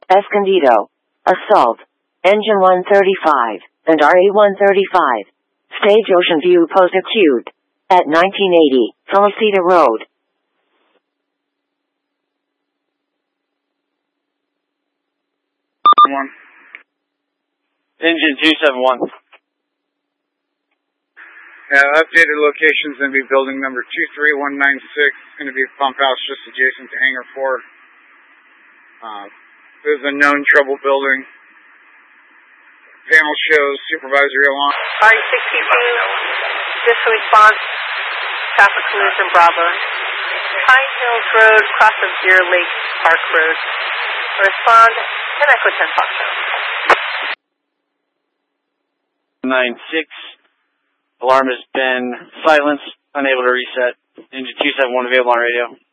Escondido. Assault. Engine 135 and RA-135. Stage Ocean View Post Acute. At 1980, Felicita Road. One. Engine 271. Updated location's going to be building number 23196. It's going to be a pump house just adjacent to Hangar 4. There's a known trouble building. Panel shows supervisory alarm. RE-62, this response, traffic collision Bravo. Pine Hills Road, cross of Deer Lake Park Road. Respond, 10 Echo 10 Foxtrot. 96. Alarm has been silenced, unable to reset. Engine 271 available on radio.